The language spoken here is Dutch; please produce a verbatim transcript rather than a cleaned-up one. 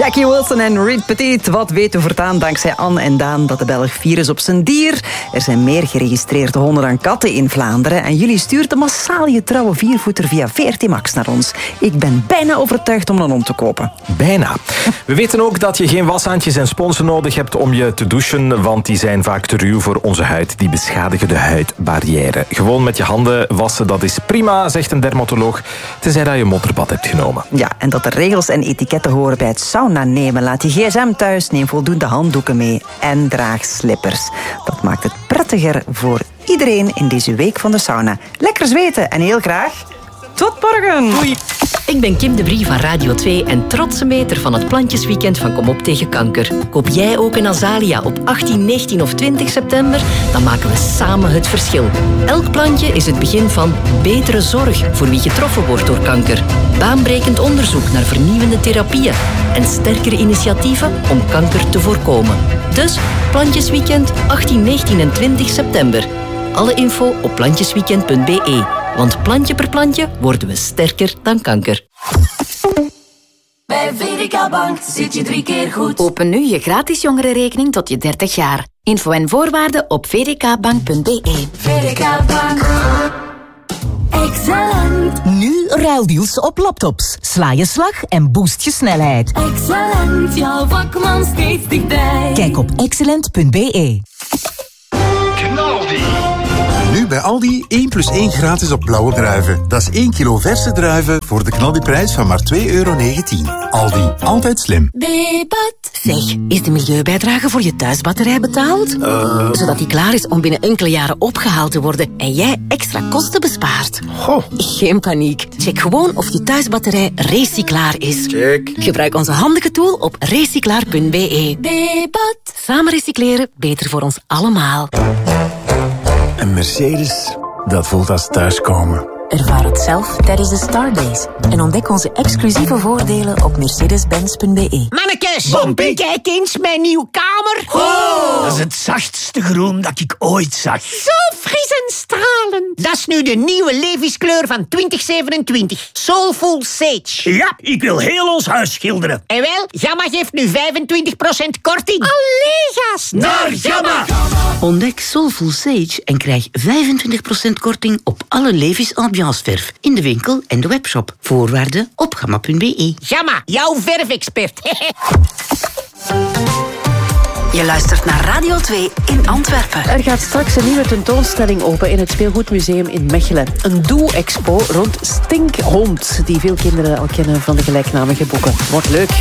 Jackie Wilson en Reed Petit. Wat weten we voortaan dankzij Anne en Daan dat de Belg virus op zijn dier. Er zijn meer geregistreerde honden dan katten in Vlaanderen. En jullie stuurt massaal je trouwe viervoeter via V R T Max naar ons. Ik ben bijna overtuigd om een hond te kopen. Bijna. We weten ook dat je geen washandjes en sponsen nodig hebt om je te douchen, want die zijn vaak te ruw voor onze huid. Die beschadigen de huidbarrière. Gewoon met je handen wassen, dat is prima, zegt een dermatoloog, tenzij dat je een modderbad hebt genomen. Ja, en dat er regels en etiketten horen bij het sauna nemen. Laat je gsm thuis, neem voldoende handdoeken mee en draag slippers. Dat maakt het prettiger voor iedereen in deze week van de sauna. Lekker zweten en heel graag tot morgen. Doei. Ik ben Kim de Brie van Radio twee en trotse meter van het Plantjesweekend van Kom op tegen kanker. Koop jij ook een azalea op achttien, negentien of twintig september? Dan maken we samen het verschil. Elk plantje is het begin van betere zorg voor wie getroffen wordt door kanker. Baanbrekend onderzoek naar vernieuwende therapieën en sterkere initiatieven om kanker te voorkomen. Dus Plantjesweekend achttien, negentien en twintig september. Alle info op plantjesweekend punt b e. Want plantje per plantje worden we sterker dan kanker. Bij V D K Bank zit je drie keer goed. Open nu je gratis jongerenrekening tot je dertig jaar. Info en voorwaarden op v d k bank punt b e. V D K Bank. Excellent. Nu ruildeals op laptops. Sla je slag en boost je snelheid. Excellent. Jouw vakman steeds dichtbij. Kijk op excellent punt b e. Knaldi. Nu bij Aldi één plus één gratis op blauwe druiven. Dat is één kilo verse druiven voor de knaldiprijs van maar twee euro negentien. Aldi, altijd slim. Bebat. Zeg, is de milieubijdrage voor je thuisbatterij betaald? Uh. Zodat die klaar is om binnen enkele jaren opgehaald te worden en jij extra kosten bespaart. Goh. Geen paniek. Check gewoon of je thuisbatterij recyclaar is. Check. Gebruik onze handige tool op recyclaar punt b e. Bebat. Samen recycleren, beter voor ons allemaal. Een Mercedes, dat voelt als thuiskomen. Ervaar het zelf tijdens de Stardays. En ontdek onze exclusieve voordelen op mercedes benz punt b e. Mannekes, Bompie. kijk eens mijn nieuwe kamer. Oh, dat is het zachtste groen dat ik ooit zag. Zo fris en stralend. Dat is nu de nieuwe Levi's-kleur van twintig zevenentwintig. Soulful Sage. Ja, ik wil heel ons huis schilderen. En wel, Gamma geeft nu vijfentwintig procent korting. Allee, gast. Naar Gamma! Ontdek Soulful Sage en krijg vijfentwintig procent korting op alle Levi's ambianceverf in de winkel en de webshop. Voorwaarden op gamma punt b e. Gamma, jouw verfexpert. Je luistert naar Radio twee in Antwerpen. Er gaat straks een nieuwe tentoonstelling open in het Speelgoedmuseum in Mechelen. Een doe-expo rond Stinkhond, die veel kinderen al kennen van de gelijknamige boeken. Wordt leuk.